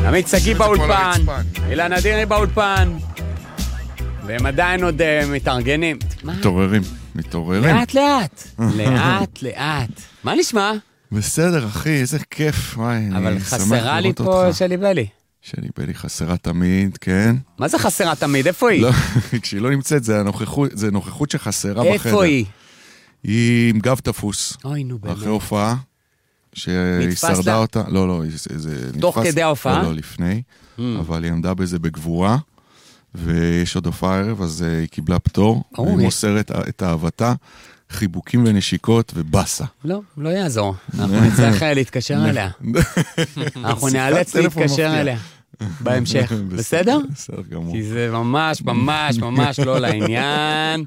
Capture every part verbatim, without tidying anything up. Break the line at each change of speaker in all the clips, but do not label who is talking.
עמית סגי באולפן, אילן אדירי באולפן, והם עדיין עוד מתארגנים.
מתעוררים, מתעוררים.
לאט לאט, לאט לאט. מה נשמע?
בסדר, אחי, איזה כיף.
אבל חסרה לי פה שלי בלי.
שלי בלי חסרה תמיד, כן.
מה זה חסרה תמיד? איפה היא?
כשהיא לא נמצאת, זה נוכחות שחסרה בחדר.
איפה היא?
היא עם גב תפוס.
אוי, נו, באמת.
אחרי הופעה, שהיא שרדה אותה. לא, לא, זה נתפס.
תוך כדי ההופעה?
לא, לא, לפני. אבל היא עמדה בזה בגבורה, ויש עוד הופעה ערב, אז היא קיבלה פטור. היא מוסרת את אהבתה, חיבוקים ונשיקות ובסה.
לא, לא יעזור. אנחנו נצטרך להתקשר אליה. אנחנו נאלץ להתקשר אליה. בהמשך, בסדר?
בסדר גמור.
כי זה ממש, ממש, ממש לא לעניין.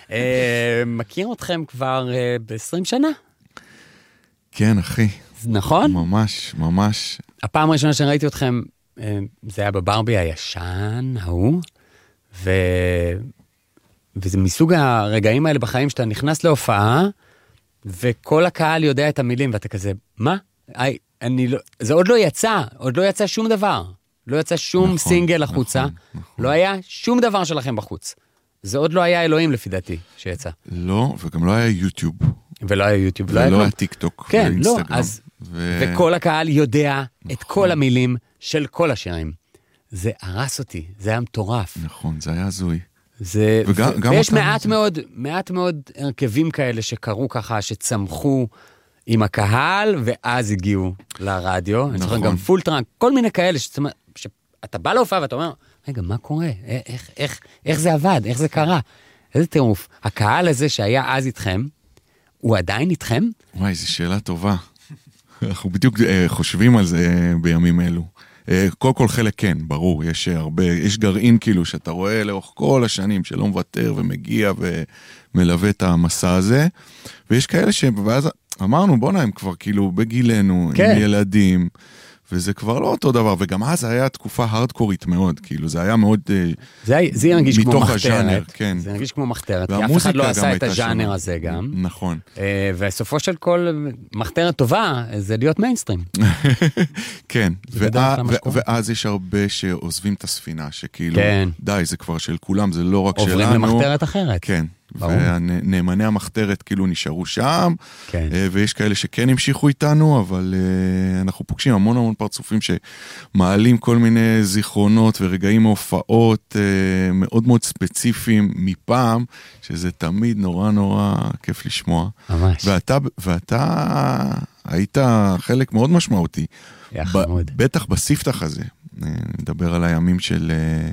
מכיר אתכם כבר ב-עשרים שנה?
כן, אחי.
נכון?
ממש, ממש.
הפעם הראשונה שראיתי אתכם, זה היה בברבי הישן, ההוא, ו... וזה מסוג הרגעים האלה בחיים שאתה נכנס להופעה, וכל הקהל יודע את המילים, ואתה כזה, מה? אי, אני לא... זה עוד לא יצא, עוד לא יצא שום דבר. לא יצא שום נכון, סינגל החוצה. נכון, נכון. לא היה שום דבר שלכם בחוץ. זה עוד לא היה אלוהים לפי דעתי שיצא.
לא, וגם לא היה יוטיוב.
ולא היה יוטיוב.
ולא היה, היה טיק טוק.
כן, לא, אז... ו... וכל הקהל יודע נכון. את כל המילים של כל השירים. זה הרס אותי, זה היה מטורף.
נכון, זה היה זוי.
זה... וגם, ו... ויש מעט זה... מאוד, מעט מאוד הרכבים כאלה שקרו ככה, שצמחו עם הקהל, ואז הגיעו לרדיו. נכון. אני זוכר גם פולטרנק, כל מיני כאלה, שצמח... שאתה בא להופעה ואתה אומר, רגע, מה קורה? איך, איך, איך זה עבד? איך זה קרה? איזה טירוף. הקהל הזה שהיה אז איתכם, הוא עדיין איתכם?
וואי, זו שאלה טובה. אנחנו בדיוק uh, חושבים על זה uh, בימים אלו. Uh, כל כל חלק כן, ברור, יש הרבה, יש גרעין כאילו שאתה רואה לאורך כל השנים שלא מוותר ומגיע ומלווה את המסע הזה, ויש כאלה שבאז אמרנו, בוא נעים כבר כאילו בגילנו, כן. עם ילדים, וזה כבר לא אותו דבר, וגם אז היה תקופה הרדקורית מאוד, כאילו זה היה מאוד
זה, זה ירגיש כמו מחתרת,
כן.
זה ירגיש כמו מחתרת, כי אף אחד לא עשה את הז'אנר הזה גם.
נכון.
וסופו של כל מחתרת טובה, זה להיות מיינסטרים.
כן, ואז יש הרבה שעוזבים את הספינה, שכאילו, די, זה כבר של כולם, זה לא רק שלנו.
עוברים למחתרת אחרת.
כן. ונאמני המחתרת כאילו נשארו שם, כן. ויש כאלה שכן המשיכו איתנו, אבל אנחנו פוגשים המון המון פרצופים שמעלים כל מיני זיכרונות ורגעים מהופעות מאוד מאוד ספציפיים מפעם, שזה תמיד נורא נורא כיף לשמוע.
ממש.
ואתה, ואתה היית חלק מאוד משמעותי.
יחמוד.
בטח בספתח הזה. נדבר על הימים של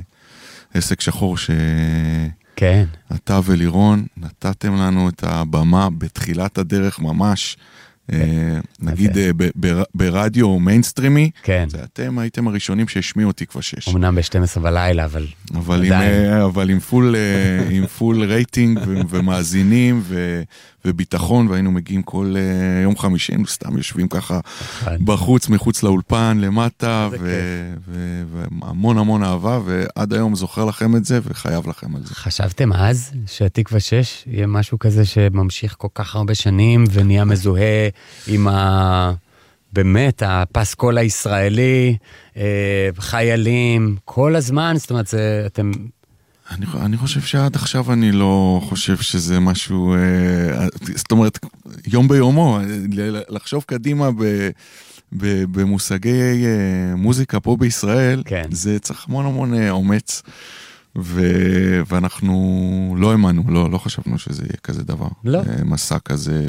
עסק שחור ש...
כן.
אתה ולירון נתתם לנו את הבמה בתחילת הדרך ממש, נגיד ברדיו מיינסטרימי, זה אתם הייתם הראשונים שהשמיעו אותי כבר שש.
אמנם ב-שתים עשרה בלילה, אבל...
אבל עם פול רייטינג ומאזינים וביטחון, והיינו מגיעים כל יום חמישי, היינו סתם יושבים ככה בחוץ, מחוץ לאולפן, למטה, והמון המון אהבה, ועד היום זוכר לכם את זה וחייב לכם על זה.
חשבתם אז שהתקווה שש יהיה משהו כזה שממשיך כל כך הרבה שנים, ונהיה מזוהה עם ה... באמת, הפסקול הישראלי, חיילים, כל הזמן, זאת אומרת, זה, אתם...
אני, אני חושב שעד עכשיו אני לא חושב שזה משהו, זאת אומרת, יום ביומו, לחשוב קדימה ב, ב, במושגי מוזיקה פה בישראל,
כן.
זה צריך המון המון אומץ, ו, ואנחנו לא האמנו, לא, לא חשבנו שזה יהיה כזה דבר.
לא.
מסע כזה,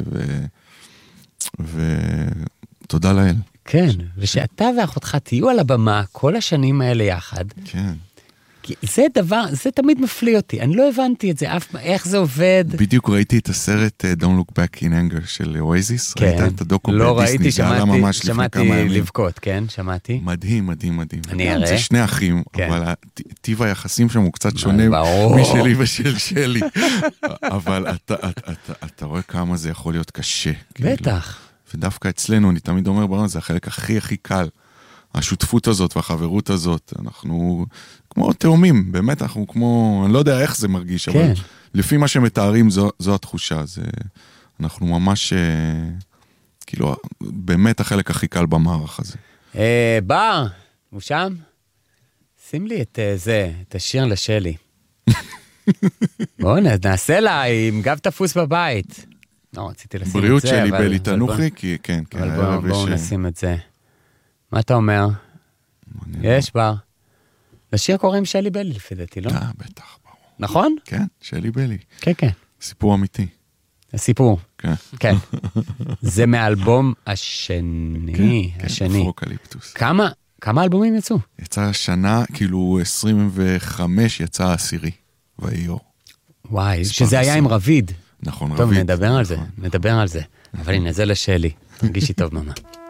ו... ותודה לאל.
כן, ושאתה ואחותך תהיו על הבמה כל השנים האלה יחד.
כן.
כי זה דבר, זה תמיד מפליא אותי, אני לא הבנתי את זה, אף, איך זה עובד.
בדיוק ראיתי את הסרט Don't Look Back in Anger של אוייזיס,
כן.
ראית את הדוקו
לא
בדיסני,
ראיתי, שמעתי, שמעתי
שמעתי
לבכות, כן, שמעתי.
מדהים, מדהים, מדהים.
אני אראה.
זה שני אחים,
כן.
אבל טיב היחסים שם הוא קצת שונה משלי ושל שלי. אבל אתה, אתה, אתה, אתה רואה כמה זה יכול להיות קשה.
בטח.
ודווקא אצלנו, אני תמיד אומר, ברור, זה החלק הכי הכי קל. השותפות הזאת והחברות הזאת, אנחנו כמו תאומים, באמת אנחנו כמו, אני לא יודע איך זה מרגיש, כן. אבל לפי מה שמתארים זו, זו התחושה, זה, אנחנו ממש, כאילו, באמת החלק הכי קל במערך הזה.
אה, בר, הוא שם? שים לי את זה, את השיר לשלי. בואו נעשה לה עם גב תפוס בבית. לא, רציתי לשים את זה,
בריאות שלי בלי תנוחי, כי כן, כן.
אבל בואו נשים את זה. מה אתה אומר? יש בר. לשיר קוראים שלי בלי לפי דעתי, לא?
אה, בטח, ברור.
נכון?
כן, שלי בלי.
כן, כן.
סיפור אמיתי.
הסיפור.
כן.
כן. זה מהאלבום השני.
כן,
השני.
פרוקליפטוס.
כמה, כמה אלבומים יצאו?
יצא השנה, כאילו עשרים וחמש יצא העשירי, והאיור.
וואי, שזה היה עם רביד.
נכון, רביד.
טוב, נדבר על זה, נדבר על זה. אבל הנה, זה לשלי. תרגישי טוב, ממה.